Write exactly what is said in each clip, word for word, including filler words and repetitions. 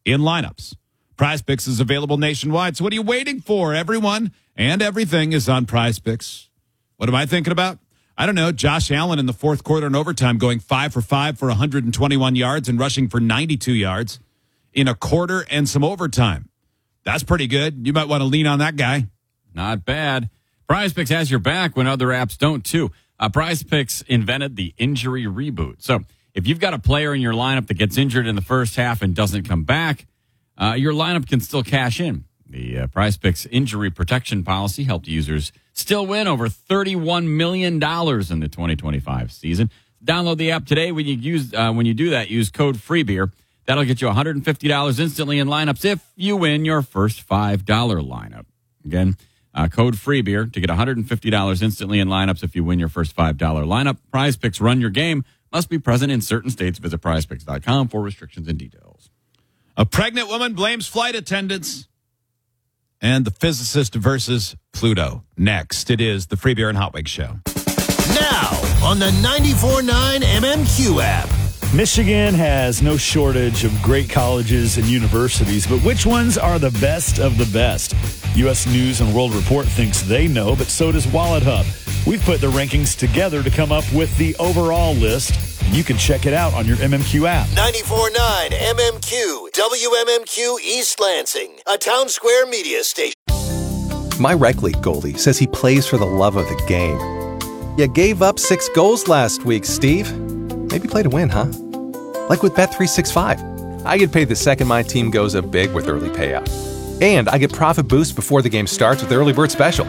in lineups. PrizePicks is available nationwide, so what are you waiting for? Everyone and everything is on PrizePicks. What am I thinking about? I don't know. Josh Allen in the fourth quarter and overtime going five for five for one hundred twenty-one yards and rushing for ninety-two yards in a quarter and some overtime. That's pretty good. You might want to lean on that guy. Not bad. PrizePicks has your back when other apps don't, too. Uh, PrizePicks invented the injury reboot. So if you've got a player in your lineup that gets injured in the first half and doesn't come back, uh, your lineup can still cash in. The uh, PrizePicks injury protection policy helped users still win over thirty-one million dollars in the twenty twenty-five season. Download the app today. When you use uh, when you do that, use code FREEBEER. That'll get you one hundred fifty dollars instantly in lineups if you win your first five dollars lineup. Again, uh, code FREEBEER to get one hundred fifty dollars instantly in lineups if you win your first five dollars lineup. PrizePicks, run your game. Must be present in certain states. Visit prize picks dot com for restrictions and details. A pregnant woman blames flight attendants. And the physicist versus Pluto. Next, it is the Free Beer and Hot Wings Show. Now, on the ninety-four point nine M M Q app. Michigan has no shortage of great colleges and universities, but which ones are the best of the best? U S News and World Report thinks they know, but so does Wallet Hub. We've put the rankings together to come up with the overall list. You can check it out on your M M Q app. ninety-four point nine M M Q, W M M Q East Lansing, a Town Square media station. My rec league goalie says he plays for the love of the game. You gave up six goals last week, Steve. Maybe play to win, huh? Like with Bet three sixty-five. I get paid the second my team goes up big with early payout. And I get profit boost before the game starts with the Early Bird Special.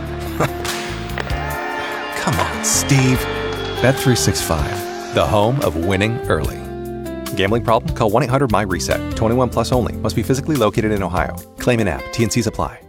Come on, Steve. Bet three sixty-five, the home of winning early. Gambling problem? Call one eight hundred M Y RESET. twenty-one plus only. Must be physically located in Ohio. Claim in app. T N Cs apply.